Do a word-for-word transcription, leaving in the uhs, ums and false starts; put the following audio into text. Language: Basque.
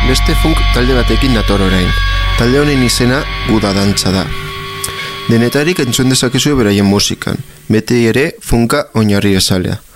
beste funk talde batekin nator orain. Talde honen izena Guda Dantza da. Denetarik entzun dezakezue beraien musikan, beti ere funka oinarri bezalea.